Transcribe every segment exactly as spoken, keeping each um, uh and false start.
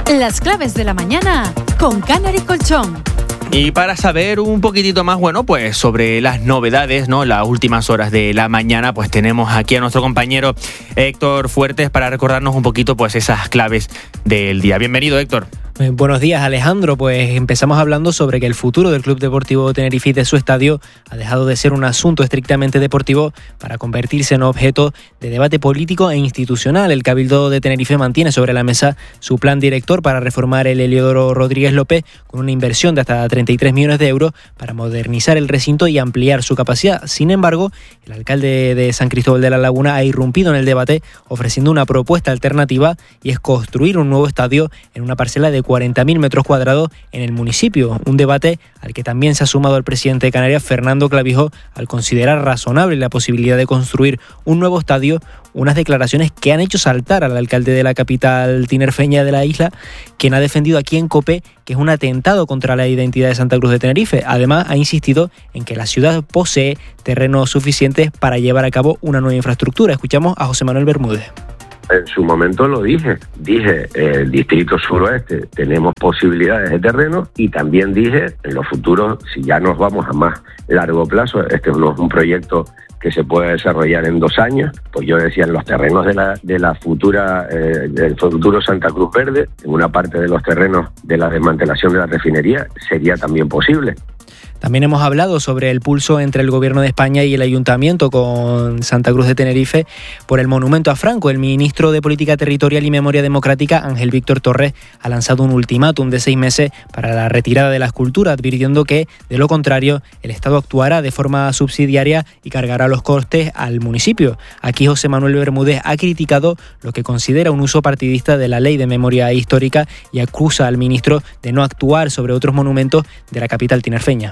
Las claves de la mañana con Canary Colchón. Y para saber un poquitito más, bueno, pues sobre las novedades, ¿no? Las últimas horas de la mañana, pues tenemos aquí a nuestro compañero Héctor Fuertes para recordarnos un poquito, pues, esas claves del día. Bienvenido, Héctor. Eh, buenos días, Alejandro. Pues empezamos hablando sobre que el futuro del Club Deportivo Tenerife y de su estadio ha dejado de ser un asunto estrictamente deportivo para convertirse en objeto de debate político e institucional. El Cabildo de Tenerife mantiene sobre la mesa su plan director para reformar el Heliodoro Rodríguez López con una inversión de hasta treinta y tres millones de euros para modernizar el recinto y ampliar su capacidad. Sin embargo, el alcalde de San Cristóbal de la Laguna ha irrumpido en el debate ofreciendo una propuesta alternativa, y es construir un nuevo estadio en una parcela de cuarenta mil metros cuadrados en el municipio. Un debate al que también se ha sumado el presidente de Canarias, Fernando Clavijo, al considerar razonable la posibilidad de construir un nuevo estadio, unas declaraciones que han hecho saltar al alcalde de la capital tinerfeña de la isla, quien ha defendido aquí en COPE que es un atentado contra la identidad de Santa Cruz de Tenerife. Además, ha insistido en que la ciudad posee terrenos suficientes para llevar a cabo una nueva infraestructura. Escuchamos a José Manuel Bermúdez. En su momento lo dije, dije, el distrito suroeste tenemos posibilidades de terreno, y también dije, en los futuros, si ya nos vamos a más largo plazo, este no es un proyecto que se puede desarrollar en dos años, pues yo decía, en los terrenos de la de la futura, eh, del futuro Santa Cruz Verde, en una parte de los terrenos de la desmantelación de la refinería, sería también posible. También hemos hablado sobre el pulso entre el Gobierno de España y el Ayuntamiento con Santa Cruz de Tenerife por el monumento a Franco. El ministro de Política Territorial y Memoria Democrática, Ángel Víctor Torres, ha lanzado un ultimátum de seis meses para la retirada de la escultura, advirtiendo que, de lo contrario, el Estado actuará de forma subsidiaria y cargará los costes al municipio. Aquí José Manuel Bermúdez ha criticado lo que considera un uso partidista de la Ley de Memoria Histórica y acusa al ministro de no actuar sobre otros monumentos de la capital tinerfeña.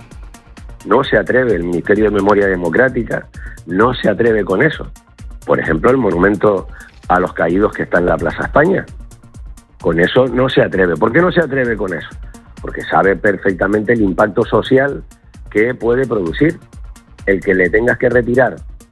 No se atreve el Ministerio de Memoria Democrática, no se atreve con eso. Por ejemplo, el monumento a los caídos que está en la Plaza España. Con eso no se atreve. ¿Por qué no se atreve con eso? Porque sabe perfectamente el impacto social que puede producir el que le tengas que retirar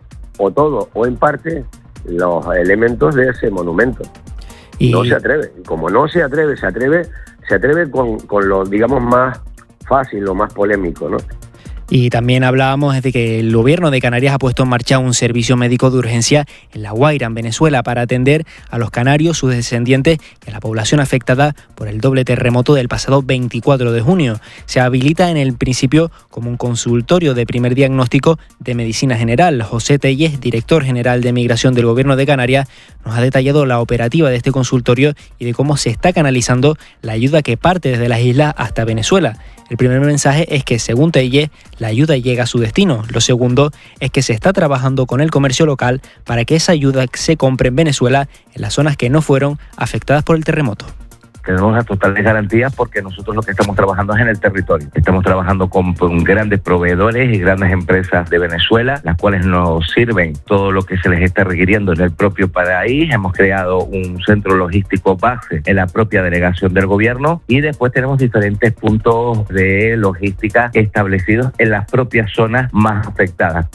o todo o en parte los elementos de ese monumento. Y... no se atreve. Y como no se atreve, se atreve, se atreve con, con lo, digamos, más fácil, lo más polémico, ¿no? Y también hablábamos de que el Gobierno de Canarias ha puesto en marcha un servicio médico de urgencia en La Guaira, en Venezuela, para atender a los canarios, sus descendientes y a la población afectada por el doble terremoto del pasado veinticuatro de junio. Se habilita en el principio como un consultorio de primer diagnóstico de medicina general. José Telles, director general de Migración del Gobierno de Canarias, nos ha detallado la operativa de este consultorio y de cómo se está canalizando la ayuda que parte desde las islas hasta Venezuela. El primer mensaje es que, según Telles, la ayuda llega a su destino. Lo segundo es que se está trabajando con el comercio local para que esa ayuda se compre en Venezuela, en las zonas que no fueron afectadas por el terremoto. Tenemos las totales garantías porque nosotros lo que estamos trabajando es en el territorio. Estamos trabajando con, con grandes proveedores y grandes empresas de Venezuela, las cuales nos sirven todo lo que se les está requiriendo en el propio país. Hemos creado un centro logístico base en la propia delegación del gobierno, y después tenemos diferentes puntos de logística establecidos en las propias zonas más afectadas.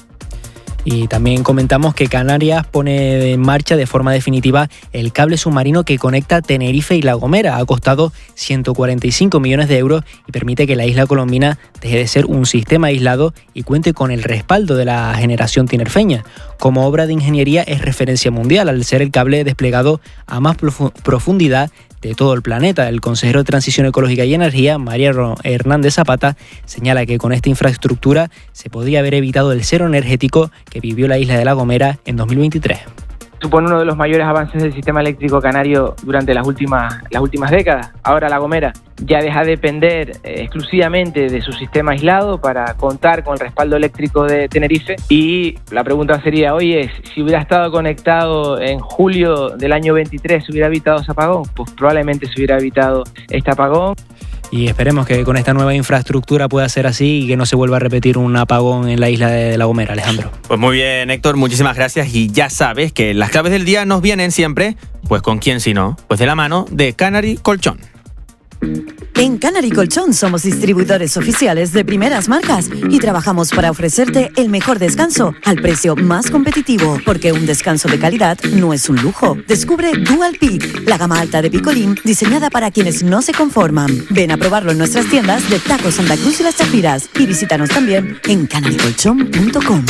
Y también comentamos que Canarias pone en marcha de forma definitiva el cable submarino que conecta Tenerife y La Gomera. Ha costado ciento cuarenta y cinco millones de euros y permite que la isla colombina deje de ser un sistema aislado y cuente con el respaldo de la generación tinerfeña. Como obra de ingeniería es referencia mundial al ser el cable desplegado a más profundidad de todo el planeta. El consejero de Transición Ecológica y Energía, Mariano Hernández Zapata, señala que con esta infraestructura se podría haber evitado el cero energético que vivió la isla de La Gomera en dos mil veintitrés. Supone uno de los mayores avances del sistema eléctrico canario durante las últimas, las últimas décadas. Ahora La Gomera ya deja de depender eh, exclusivamente de su sistema aislado para contar con el respaldo eléctrico de Tenerife. Y la pregunta sería, oye, si hubiera estado conectado en julio del año veintitrés, ¿se hubiera evitado ese apagón? Pues probablemente se hubiera evitado este apagón. Y esperemos que con esta nueva infraestructura pueda ser así y que no se vuelva a repetir un apagón en la isla de La Gomera, Alejandro. Pues muy bien, Héctor, muchísimas gracias. Y ya sabes que las claves del día nos vienen siempre, pues con quién si no, pues de la mano de Canary Colchón. En Canary Colchón somos distribuidores oficiales de primeras marcas y trabajamos para ofrecerte el mejor descanso al precio más competitivo, porque un descanso de calidad no es un lujo. Descubre Dual Peak, la gama alta de picolín diseñada para quienes no se conforman. Ven a probarlo en nuestras tiendas de Taco Santa Cruz y Las Chafiras y visítanos también en canary colchón punto com.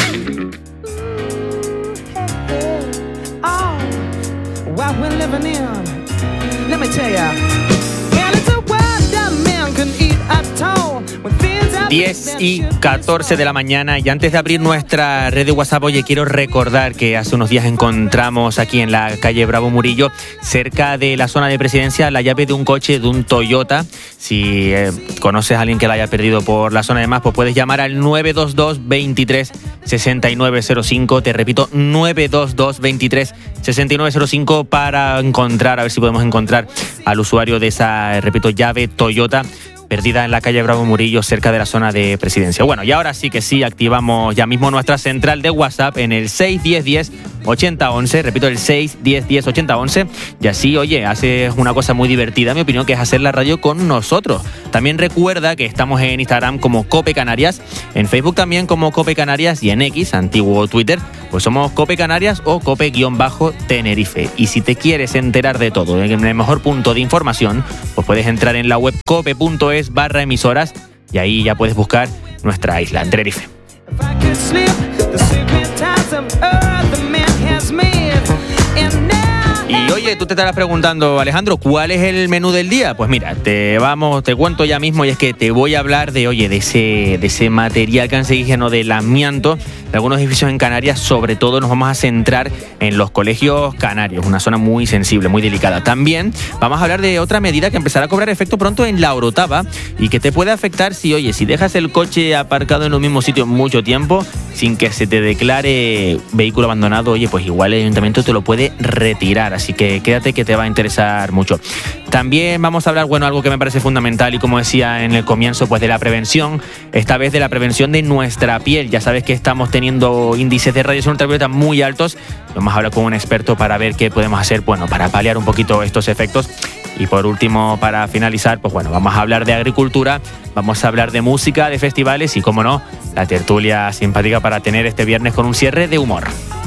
diez y catorce de la mañana, y antes de abrir nuestra red de WhatsApp, oye, quiero recordar que hace unos días encontramos aquí en la calle Bravo Murillo, cerca de la zona de Presidencia, la llave de un coche de un Toyota. Si eh, conoces a alguien que la haya perdido por la zona de más, pues puedes llamar al nueve dos dos, veintitrés, sesenta y nueve cero cinco. Te repito, nueve dos dos, veintitrés, sesenta y nueve cero cinco para encontrar, a ver si podemos encontrar al usuario de esa, repito, llave Toyota perdida en la calle Bravo Murillo, cerca de la zona de Presidencia. Bueno, y ahora sí que sí, activamos ya mismo nuestra central de WhatsApp en el seis uno cero, diez, ochenta, once. Repito, el seis uno cero, diez, ochenta, once. Y así, oye, haces una cosa muy divertida, en mi opinión, que es hacer la radio con nosotros. También recuerda que estamos en Instagram como Cope Canarias, en Facebook también como Cope Canarias, y en X, antiguo Twitter, pues somos Cope Canarias o Cope-Tenerife. Y si te quieres enterar de todo, en el mejor punto de información, pues puedes entrar en la web cope punto es barra emisoras, y ahí ya puedes buscar nuestra isla, Tenerife. Y oye, tú te estarás preguntando, Alejandro, ¿cuál es el menú del día? Pues mira, te vamos, te cuento ya mismo, y es que te voy a hablar de, oye, de ese, de ese material cancerígeno del amianto de algunos edificios en Canarias. Sobre todo nos vamos a centrar en los colegios canarios, una zona muy sensible, muy delicada. También vamos a hablar de otra medida que empezará a cobrar efecto pronto en la Orotava y que te puede afectar si, oye, si dejas el coche aparcado en un mismo sitio mucho tiempo sin que se te declare vehículo abandonado, oye, pues igual el ayuntamiento te lo puede retirar. Así que quédate, que te va a interesar mucho. También vamos a hablar, bueno, algo que me parece fundamental, y como decía en el comienzo, pues de la prevención, esta vez de la prevención de nuestra piel. Ya sabes que estamos teniendo índices de radiación ultravioleta muy altos. Vamos a hablar con un experto para ver qué podemos hacer, bueno, para paliar un poquito estos efectos. Y por último, para finalizar, pues bueno, vamos a hablar de agricultura, vamos a hablar de música, de festivales y, como no, la tertulia simpática para tener este viernes con un cierre de humor.